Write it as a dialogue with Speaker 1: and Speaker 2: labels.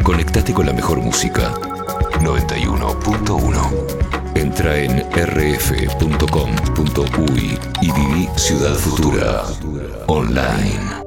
Speaker 1: Conectate con la mejor música. 91.1. Entra en rf.com.uy y viví Ciudad Futura online.